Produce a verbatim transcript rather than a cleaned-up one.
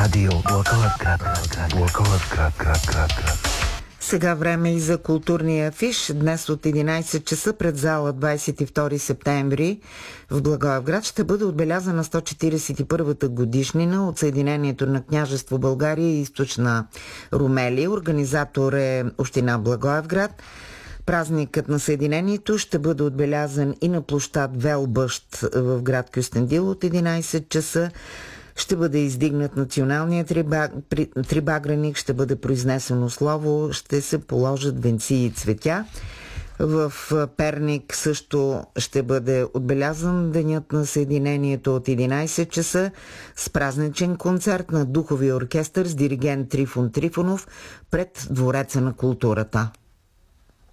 Радио Благоевград. Благоевград, град, град, град. Сега време и за културния афиш. Днес от единайсет часа пред зала двайсет и втори септември в Благоевград ще бъде отбелязана сто четирийсет и първата годишнина от Съединението на княжество България и Източна Румелия. Организатор е община Благоевград. Празникът на Съединението ще бъде отбелязан и на площад Велбъщ в град Кюстендил от единайсет часа. Ще бъде издигнат националният трибаграник, ще бъде произнесено слово, ще се положат венци и цветя. В Перник също ще бъде отбелязан Денят на Съединението от единайсет часа с празничен концерт на духовия оркестър с диригент Трифон Трифонов пред Двореца на културата.